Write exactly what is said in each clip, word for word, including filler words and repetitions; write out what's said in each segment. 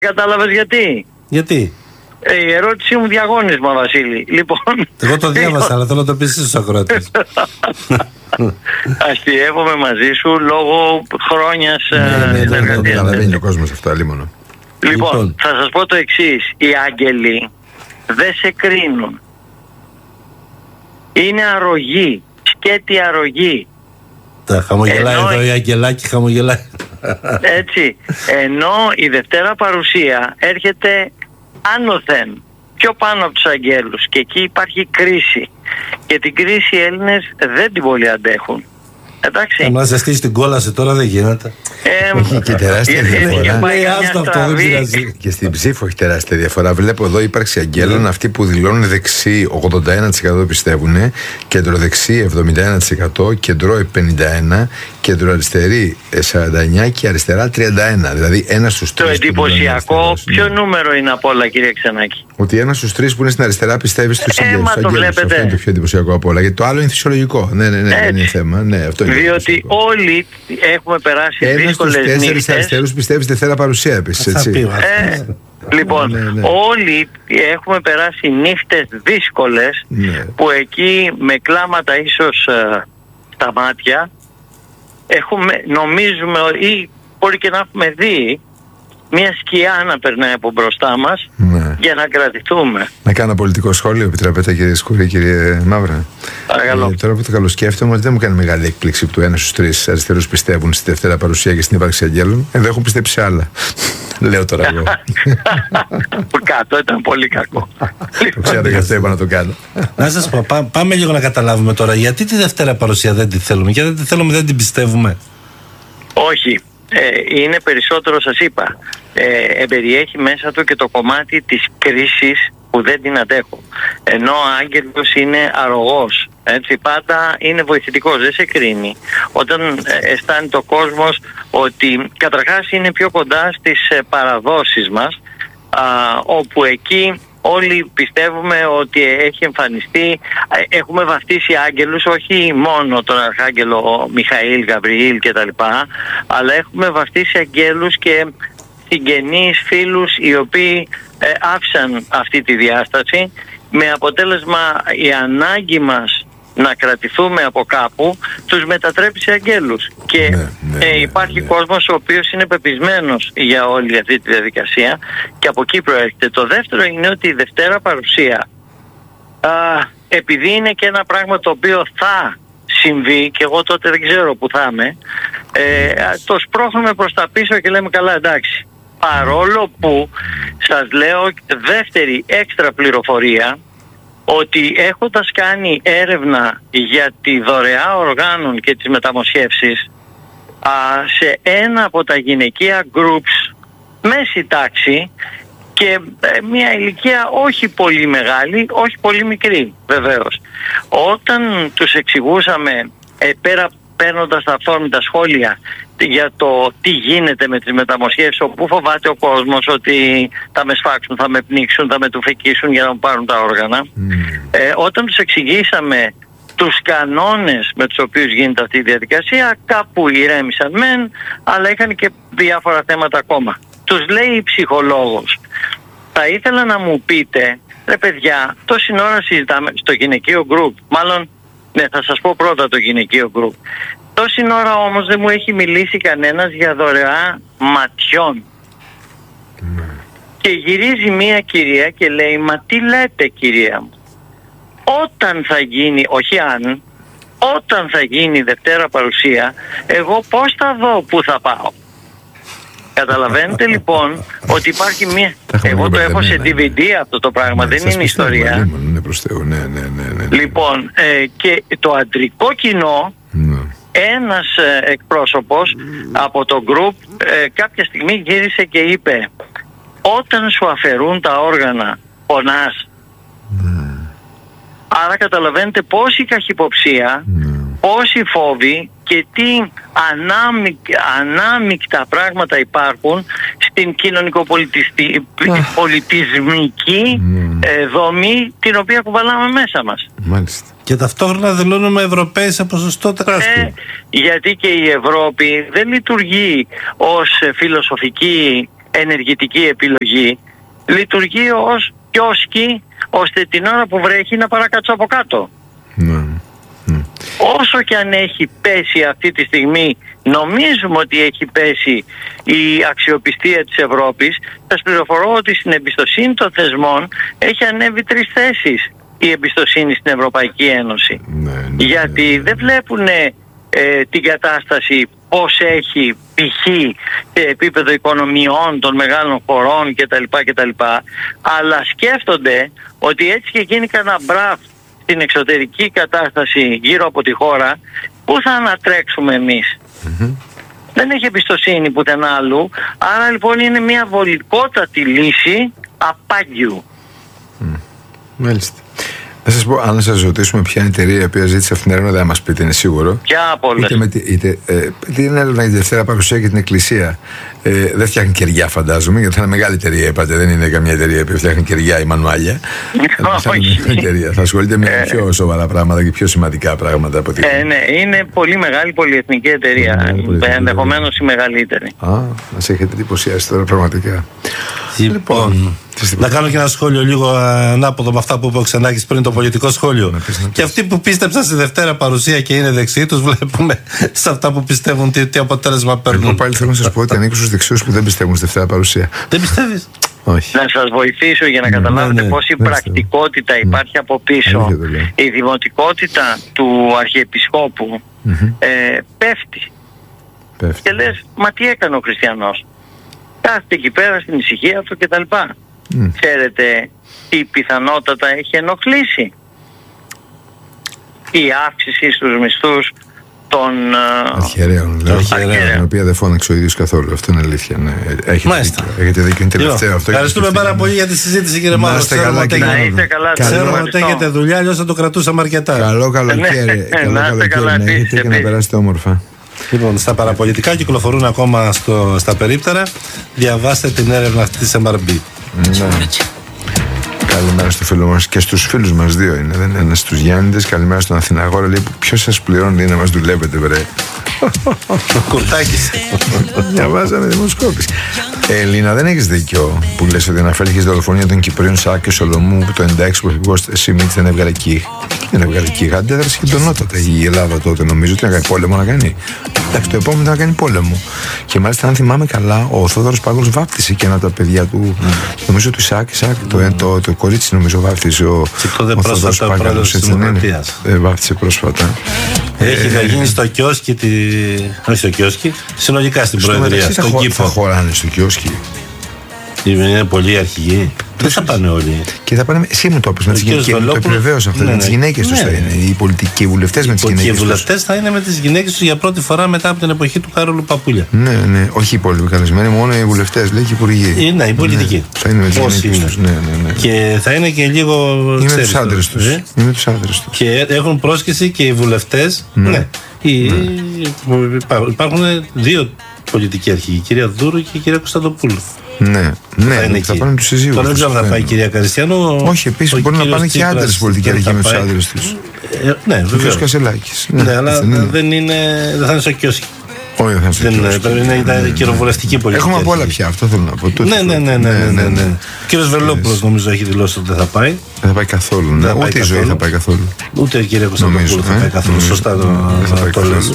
Κατάλαβες γιατί? Γιατί? Ε, η ερώτησή μου διαγώνισμα, Βασίλη. Λοιπόν, εγώ το διάβασα, αλλά θέλω να το πεις στους ακροατές. Αστειεύομαι μαζί σου λόγω χρόνιας συνεργασίας. Δεν καταλαβαίνει ο κόσμος αυτό, αλίμονο. Λοιπόν, θα σας πω το εξής. Οι άγγελοι δεν σε κρίνουν. Είναι αρρωγή, σκέτη αρρωγή. Τα χαμογελάει ενώ... εδώ η Αγγελάκη χαμογελάει. Έτσι, ενώ η Δευτέρα Παρουσία έρχεται άνωθεν, πιο πάνω από τους αγγέλους, και εκεί υπάρχει κρίση. Και την κρίση οι Έλληνες δεν την πολύ αντέχουν. Εντάξει. Αν σε στήσει την κόλαση τώρα δεν γίνεται. Ε, έχει και τεράστια διαφορά. Λέει άστο αυτό, δεν πειράζει. Και στην ψήφο έχει τεράστια διαφορά. Βλέπω εδώ ύπαρξη αγγέλων, αυτοί που δηλώνουν δεξί ογδόντα ένα τοις εκατό πιστεύουν, κεντροδεξί εβδομήντα ένα τοις εκατό, κεντρό πενήντα ένα τοις εκατό, κεντροαριστερή σαράντα εννιά τοις εκατό και αριστερά τριάντα ένα τοις εκατό. Δηλαδή ένα στους τρεις. Το εντυπωσιακό, ποιο νούμερο είναι από όλα, κύριε Ξενάκη? Ότι ένα στους τρεις που είναι στην αριστερά πιστεύει στους αγγέλους. Ε, μα το βλέπετε. Αυτό είναι το πιο εντυπωσιακό από όλα. Γιατί το άλλο είναι φυσιολογικό. Ναι, ναι, ναι, δεν είναι θέμα. Ναι, αυτό είναι. Διότι όλοι έχουμε περάσει δύσκολες νύχτες. Ένας στους αριστερούς πιστεύει Δευτέρα Παρουσία επίσης, έτσι. Ε, λοιπόν, ναι, ναι, ναι. όλοι έχουμε περάσει νύχτες δύσκολες, ναι, που εκεί με κλάματα ίσως uh, στα μάτια έχουμε, νομίζουμε, ή μπορεί και να έχουμε δει μια σκιά να περνάει από μπροστά μας, ναι, για να κρατηθούμε. Να κάνω πολιτικό σχόλιο, επιτρέπετε, κύριε Σκούρη, κύριε Μαύρα? Παρακαλώ. Ε, τώρα που το καλοσκέφτομαι, ότι δεν μου κάνει μεγάλη έκπληξη που του ένα στους τρεις αριστερούς πιστεύουν στη Δευτέρα Παρουσία και στην ύπαρξη αγγέλων. Εδώ έχουν πιστέψει σε άλλα. Λέω τώρα εγώ. Κάτω, ήταν πολύ κακό. Το ξέρω, γι' αυτό είπα να το κάνω. Να σας πω, πά, πάμε λίγο να καταλάβουμε τώρα γιατί τη Δευτέρα Παρουσία δεν τη θέλουμε. Γιατί δεν τη θέλουμε, δεν την πιστεύουμε. Όχι. Ε, είναι περισσότερο, σας είπα, ε, εμπεριέχει μέσα του και το κομμάτι της κρίσης που δεν την αντέχω. Ενώ ο άγγελος είναι αρρωγός, έτσι, πάντα είναι βοηθητικός, δεν σε κρίνει. Όταν ε, αισθάνεται ο κόσμος ότι καταρχάς είναι πιο κοντά στις ε, παραδόσεις μας, α, όπου εκεί όλοι πιστεύουμε ότι έχει εμφανιστεί, έχουμε βαφτίσει άγγελους, όχι μόνο τον Αρχάγγελο Μιχαήλ, Γαβριήλ κτλ, αλλά έχουμε βαφτίσει αγγέλους και συγγενείς, φίλους, οι οποίοι ε, άφησαν αυτή τη διάσταση, με αποτέλεσμα η ανάγκη μας να κρατηθούμε από κάπου τους μετατρέπει σε αγγέλους. Και ναι, ναι, ε, υπάρχει ναι, ναι. κόσμος ο οποίος είναι πεπισμένος για όλη αυτή τη διαδικασία, και από εκεί προέρχεται. Το δεύτερο είναι ότι η Δευτέρα Παρουσία, α, επειδή είναι και ένα πράγμα το οποίο θα συμβεί, και εγώ τότε δεν ξέρω που θα είμαι, ε, το σπρώχνουμε προς τα πίσω και λέμε καλά, εντάξει. Παρόλο που σας λέω δεύτερη έξτρα πληροφορία, ότι έχοντας κάνει έρευνα για τη δωρεά οργάνων και τις μεταμοσχεύσεις α, σε ένα από τα γυναικεία groups, μέση τάξη και ε, μια ηλικία όχι πολύ μεγάλη, όχι πολύ μικρή βεβαίως. Όταν τους εξηγούσαμε, ε, πέρα παίρνοντας τα αυθόρμητα σχόλια για το τι γίνεται με τις μεταμοσχεύσεις, όπου φοβάται ο κόσμος ότι θα με σφάξουν, θα με πνίξουν, θα με τουφεκίσουν για να μου πάρουν τα όργανα. Mm. Ε, όταν τους εξηγήσαμε τους κανόνες με τους οποίους γίνεται αυτή η διαδικασία, κάπου ηρέμησαν μεν, αλλά είχαν και διάφορα θέματα ακόμα. Τους λέει η ψυχολόγος, θα ήθελα να μου πείτε, ρε παιδιά, τόση ώρα συζητάμε στο γυναικείο group, μάλλον, ναι, θα σας πω πρώτα το γυναικείο group. Τόση ώρα όμως δεν μου έχει μιλήσει κανένας για δωρεά ματιών. Mm. Και γυρίζει μία κυρία και λέει, μα τι λέτε, κυρία μου? Όταν θα γίνει, όχι αν, όταν θα γίνει η Δευτέρα Παρουσία, εγώ πώς θα δω που θα πάω? Καταλαβαίνετε λοιπόν ότι υπάρχει μία... Εγώ το έχω σε ντι βι ντι αυτό το πράγμα, ναι, δεν είναι ιστορία. Ναι, προς Θεού, ναι, ναι, ναι, ναι. Λοιπόν, ε, και το αντρικό κοινό, ναι, ένας ε, εκπρόσωπος mm. από το group ε, κάποια στιγμή γύρισε και είπε, όταν σου αφαιρούν τα όργανα πονάς? Mm. Άρα καταλαβαίνετε πόση καχυποψία, mm. πόση φόβοι και τι ανάμεικτα πράγματα υπάρχουν στην κοινωνικοπολιτισμική mm. ε, δομή την οποία κουβαλάμε μέσα μας. Μάλιστα. Και ταυτόχρονα δηλώνουμε Ευρωπαίοι σε ποσοστό τεράστιο. Ε, γιατί και η Ευρώπη δεν λειτουργεί ως φιλοσοφική ενεργητική επιλογή, λειτουργεί ως κιόσκι, ώστε την ώρα που βρέχει να παρακάτσω από κάτω. Ναι. Ναι. Όσο και αν έχει πέσει αυτή τη στιγμή, νομίζουμε ότι έχει πέσει η αξιοπιστία της Ευρώπης, σας πληροφορώ ότι στην εμπιστοσύνη των θεσμών έχει ανέβει τρεις θέσεις η εμπιστοσύνη στην Ευρωπαϊκή Ένωση. Ναι, ναι, γιατί ναι, ναι. δεν βλέπουν ε, την κατάσταση πώς έχει π.χ. σε επίπεδο οικονομιών των μεγάλων χωρών κτλ, κτλ. Αλλά σκέφτονται ότι έτσι και γίνει κανένα μπραφ στην εξωτερική κατάσταση γύρω από τη χώρα, πού θα ανατρέξουμε εμείς. Mm-hmm. Δεν έχει εμπιστοσύνη πουθενά άλλου. Άρα λοιπόν είναι μια βολικότατη λύση απάγγιου. Mm. Μάλιστα. Να σας πω, αν σας ρωτήσουμε ποια είναι η εταιρεία η οποία ζήτησε αυτήν την έρευνα, δεν θα μας πείτε, είναι σίγουρο. Ποια από όλες? Είτε, με, είτε, ε, την έρευνα για τη Δευτέρα Παρουσία και την Εκκλησία. Ε, δεν φτιάχνει κεριά, φαντάζομαι, γιατί θα είναι μεγάλη εταιρεία, είπατε. Δεν είναι καμία εταιρεία που φτιάχνει κεριά ή μανουάλια. θα, θα ασχολείται με ε, πιο σοβαρά πράγματα και πιο σημαντικά πράγματα από ό,τι. Ε, ναι, είναι πολύ μεγάλη πολυεθνική εταιρεία. Ενδεχομένως η μεγαλύτερη. Α, μας έχετε εντυπωσιάσει τώρα πραγματικά. Λοιπόν, να κάνω και ένα σχόλιο λίγο ανάποδο με αυτά που είπε ο Ξενάκης πριν, το πολιτικό σχόλιο. Να πεις, να πεις. Και αυτοί που πίστεψαν στη Δευτέρα Παρουσία και είναι δεξιοί, τους βλέπουμε σε αυτά που πιστεύουν τι, τι αποτέλεσμα παίρνουν. Εγώ πάλι θέλω να σας πω ότι ανήκω στους δεξιούς που δεν πιστεύουν στη Δευτέρα Παρουσία. Δεν πιστεύεις? Όχι. Να σας βοηθήσω για να ναι, καταλάβετε ναι, ναι, πόση ναι, πρακτικότητα ναι. υπάρχει από πίσω. Ναι, η δημοτικότητα του Αρχιεπισκόπου mm-hmm. ε, πέφτει. πέφτει. Και λες, μα τι έκανε ο χριστιανός? Κάθεται εκεί πέρα στην ησυχία του κτλ. Mm. Ξέρετε τι πιθανότατα έχει ενοχλήσει? Η αύξηση στους μισθούς των αρχιερέων, την οποία δεν φώναξε ο ίδιος καθόλου. Αυτό είναι αλήθεια. Ναι. Έχετε δίκιο. Έχετε δίκιο. Είναι τελευταίο αυτό. Ευχαριστούμε πάρα πολύ για τη συζήτηση, κύριε Μάρο. Να είστε καλά. Ξέρουμε ότι έχετε δουλειά, αλλιώς θα το κρατούσαμε αρκετά. Καλό καλοκαίρι. Καλό καλοκαίρι να έχετε και να περάσετε όμορφα. Λοιπόν, στα παραπολιτικά κυκλοφορούν ακόμα στο, στα περίπτερα. Διαβάστε την έρευνα αυτή της εμ αρ μπι. Ναι. Καλημέρα στο φίλο μας και στους φίλους μας, δύο είναι. Δεν είναι στους Γιάννηδες. Καλημέρα στον Αθηναγόρα. Λέει, ποιος σας πληρώνει να μας δουλεύετε, βρε? Κουρτάκης. Διαβάζαμε δημοσκόπηση. Ελίνα, δεν έχεις δίκιο που λες ότι αναφέρθηκες δολοφονία των Κυπρίων Σάκη και Σολομού που το ενενήντα έξι πρωθυπουργός Σιμίτς δεν έβγαλε εκεί. Δεν έβγαλε εκεί. Αντέδρασε χιτονότατα η Ελλάδα τότε, νομίζω ότι να κάνει πόλεμο να κάνει. Εντάξει, το επόμενο ήταν να κάνει πόλεμο. Και μάλιστα, αν θυμάμαι καλά, ο Θόδωρος Πάγος βάπτισε και ένα από τα παιδιά του. Mm. Νομίζω του Σάκη, Σάκη, mm. το, το, το κορίτσι νομίζω βάπτισε. Ο, ο Θόδωρος Πάγος ε, βάπτισε πρόσφατα. Έχει ε, γίνει στο κιόσκι, τη... όχι στο κιόσκι, συνολικά στην στο Προεδρία. Στο στον κήπο. Θα χωράνε στο κιόσκι. Είναι πολλοί αρχηγοί. Δεν θα πάνε όλοι. Και θα πάνε. Εσύ μου το είπε με τις γυναίκες. Το επιβεβαίωσα αυτό. Ναι, με τις γυναίκες ναι, τους θα είναι. Οι πολιτικοί βουλευτές με τις γυναίκες. Οι βουλευτές θα είναι με τις γυναίκες τους για πρώτη φορά μετά από την εποχή του Κάρολου Παπούλια. Ναι, ναι. Όχι οι υπόλοιποι καλεσμένοι, μόνο οι βουλευτές. Λέει και οι υπουργοί. Ναι, οι πολιτικοί. Ναι, θα είναι με τις γυναίκες τους. Ναι, ναι, ναι. Και θα είναι και λίγο. Είναι τους άντρες τους. Ε? Είναι τους άντρες τους. Και έχουν πρόσκληση και οι βουλευτές. Ναι. ναι. Οι... ναι. Υπάρχουν δύο πολιτικοί αρχηγοί, η κυρία Δούρου και η κυρία Κωνσταντοπούλου. Ναι, ναι, θα, θα πάνε τους συζύγους. Τώρα δεν ξέρω αν θα πάει η κυρία Καριστιανού. Όχι, επίσης μπορεί να πάνε και άντρες πολιτικοί αρχηγοί με τους άντρες τους. Ε, ναι, βέβαια. Ο κ. Κασελάκης. Ναι, ναι, αλλά δεν, δεν είναι, δεν θα είναι στο κιόσκι. Όχι, δεν θα είναι στο κιόσκι. Είναι η κοινοβουλευτική πολιτική. Έχουμε από όλα πια, αυτό θέλω να πω. Ναι, ναι, ναι, ναι, ναι, ναι. Ο κ. Βελόπουλος νομίζω έχει δηλώσει ότι δεν θα πάει. Δεν θα πάει καθόλου. Ναι. Ούτε η ζωή θα πάει καθόλου. Ούτε η κυρία Κωνσταντοπούλου θα πάει καθόλου. Σωστά το λες.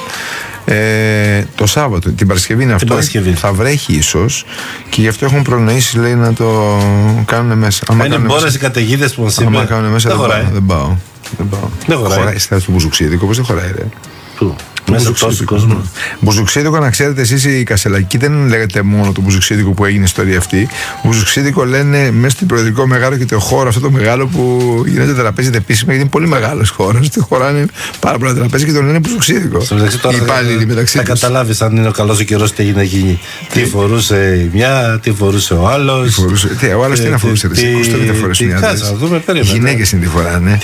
Ε, το Σάββατο, την Παρασκευή είναι αυτό. Παρασκευή. Θα βρέχει ίσως και γι' αυτό έχουν προνοήσει, λέει, να το κάνουν μέσα. Αν είναι μπόρες οι καταιγίδες που μας είπε. Αν κάνουν μέσα, δεν, δεν, δεν πάω. Δεν πάω. Δεν χωράει. Χωράει στο Μπουζουξίδικο, πώς δεν χωράει, ρε? Πού? Μέσα τόσο κόσμο. Μπουζουξίδικο, να ξέρετε εσείς οι Κασελακοί, δεν λέγεται μόνο το Μπουζουξίδικο που έγινε η ιστορία αυτή. Μπουζουξίδικο λένε μέσα στο προεδρικό μεγάλο και το χώρο, αυτό το μεγάλο που γίνεται τραπέζι επίσημα, γιατί είναι πολύ μεγάλο χώρο. Χωράνε πάρα πολλά τραπέζια και το λένε Μπουζουξίδικο. Οι υπάλληλοι μεταξύ τους. Θα καταλάβεις αν είναι ο καλός ο καιρός τι έγινε να γίνει. Τι φορούσε η μια, τι φορούσε ο άλλος. Τι, ο άλλος τι να φορούσε, είκοσι φορές μια. Γυναίκες είναι τη φοράνε.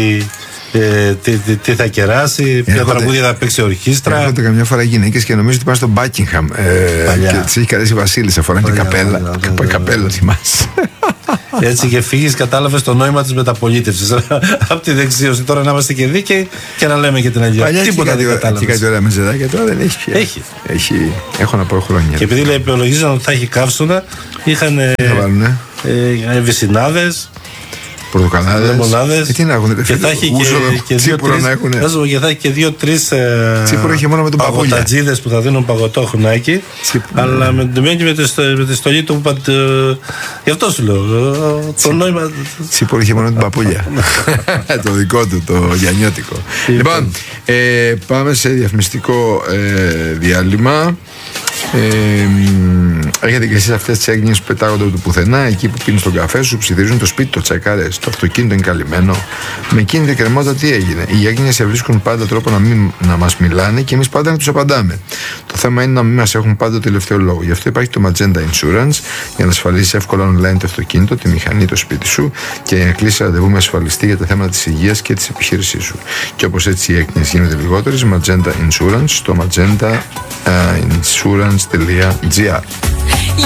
Ε, τι, τι, τι θα κεράσει, ποια τραγούδια θα παίξει ορχήστρα. Έρχονται καμιά φορά γυναίκες και νομίζω ότι πάνε στο Buckingham ε, και τις έχει καλέσει η Βασίλισσα, φοράνε και καπέλα. Καπέλα, θυμάσαι. Έτσι και φύγει, κατάλαβε το νόημα τη μεταπολίτευση. Από τη δεξίωση. Τώρα να είμαστε και δίκαιοι και να λέμε και την αλληλιά. Τίποτα δεν κατάλαβε. Και κάτι ωραία με ζεδάκια τώρα δεν έχει πια. Έχει. έχει. Έχω να πω χρόνια. Και επειδή λέει υπολογίζαν ότι θα έχει καύσωνα, είχαν βυσσινάδες, πορτοκαλάδες, λεμονάδες, ε, τι να έχουν, και θα έχει και, και δύο-τρεις και δύο-τρεις τσίπουρο είχε μόνο με τον παππούλια, παγωτατζίδες που θα δίνουν παγωτό χρονάκι, αλλά με την με, με τη στολή του πατ, γι' αυτό σου λέω το νόημα. Τσίπουρο είχε μόνο την παππούλια. Το δικό του, το γιαννιώτικο. Λοιπόν, ε, πάμε σε διαφημιστικό ε, διάλειμμα. Ε, έχετε και εσείς αυτές τις έγνοιες που πετάγονται από το πουθενά, εκεί που πίνεις τον καφέ σου, ψιθυρίζουν το σπίτι, το τσεκάρες, το αυτοκίνητο είναι καλυμμένο. Με εκείνη την κρεμότητα τι έγινε? Οι έγνοιες βρίσκουν πάντα τρόπο να, μην, να μας μιλάνε και εμείς πάντα να τους απαντάμε. Το θέμα είναι να μην μας έχουν πάντα το τελευταίο λόγο. Γι' αυτό υπάρχει το Magenta Insurance για να ασφαλίσεις εύκολα online το αυτοκίνητο, τη μηχανή, το σπίτι σου και για να κλείσεις ραντεβού με ασφαλιστή για τα θέματα της υγείας και της επιχείρησής σου. Και όπως έτσι οι έγνοιες γίνονται λιγότερες, Magenta Insurance στο magenta insurance τελεία gr.